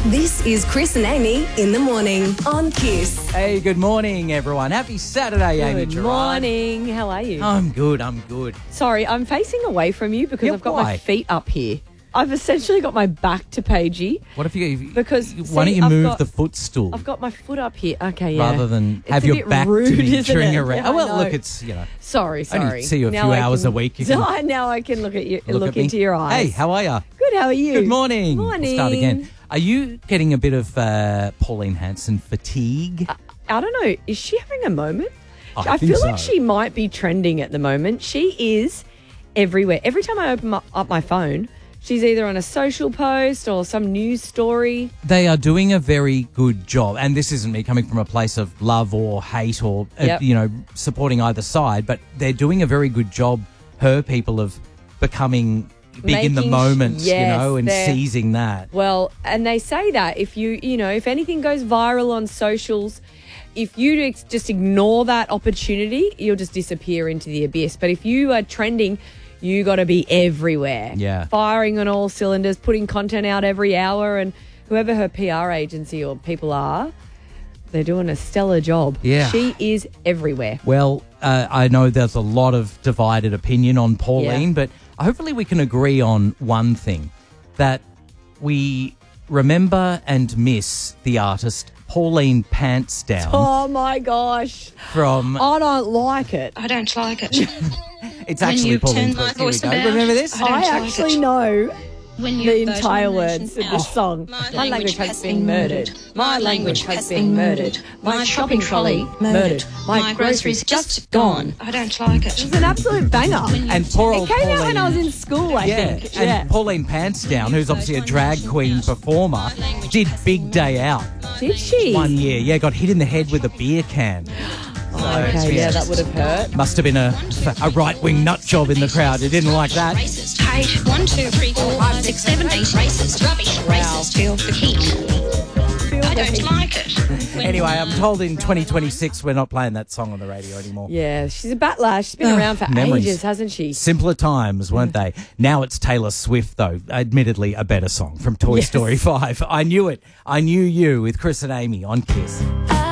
This is Chris and Amy in the morning on Kiss. Hey, good morning, everyone. Happy Saturday, Amy Good Gerard. morning. How are you? I'm good. Sorry, I'm facing away from you because Yeah, I've got why? my feet up here. I've essentially got my back to Paigey. What if you... Because, why don't see, you I've move got- the footstool I've got my foot up here. Okay, yeah. rather than It's have a your bit back rude, to me isn't during it? a race? Yeah, Oh, well, I know. look, it's, Sorry. only see you a Now few I hours can- a week. You can Now I can look at you, look look at me. into your eyes. Hey, how are you? Good, how are you? Good morning. Morning. We'll start again. Are you getting a bit of Pauline Hanson fatigue? I don't know. Is she having a moment? I think feel like so. she might be trending at the moment. She is everywhere. Every time I open up my phone, she's either on a social post or some news story. They are doing a very good job, and this isn't me coming from a place of love or hate or Yep. supporting either side, but they're doing a very good job. Her people of becoming big in the Making moment, yes, and they're- seizing that. Well, and they say that if if anything goes viral on socials, if you just ignore that opportunity, you'll just disappear into the abyss. But if you are trending, you got to be everywhere. Yeah. Firing on all cylinders, putting content out every hour, and whoever her PR agency or people are, they're doing a stellar job. Yeah. She is everywhere. Well, I know there's a lot of divided opinion on Pauline, Yeah. but hopefully we can agree on one thing, that we remember and miss the artist Pauline Pants Down Oh my gosh. from... I don't like it. I don't like it. It's actually you Pauline turn my Pants. Here we voice go. about, Remember this? I don't I like actually it. know When the you entire vote words of this song. My language has been murdered. My language has been murdered. My shopping trolley murdered. My groceries just gone. I don't like it. It's an absolute banger. And poor old It came out Pauline... when I was in school, I think. And Pauline Pants Down, who's obviously a drag queen performer, did Big Day Out Did she? one year. Yeah, got hit in the head with a beer can. Okay, yeah, that would have hurt. Must have been a right-wing nut job in the crowd who didn't like that. Racist. Hate. 1, 2, 3, 4, 5, 6, 7, 8. Racist. Rubbish. Racist. Feel the heat. I don't like it. Anyway, I'm told in 2026 we're not playing that song on the radio anymore. Yeah, she's a battler. She's been around for Memories. ages, hasn't she? Simpler times, weren't they? Now it's Taylor Swift, though. Admittedly, a better song from Toy Yes. Story 5. I knew it. I knew you with Chris and Amy on Kiss.